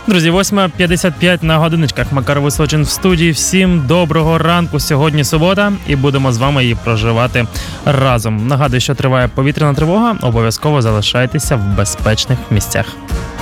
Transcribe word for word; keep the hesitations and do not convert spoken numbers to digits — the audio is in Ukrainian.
Друзі, восьма п'ятдесят п'ять на годиночках. Макар Височин в студії. Всім доброго ранку. Сьогодні субота і будемо з вами її проживати разом. Нагадую, що триває повітряна тривога. Обов'язково залишайтеся в безпечних місцях.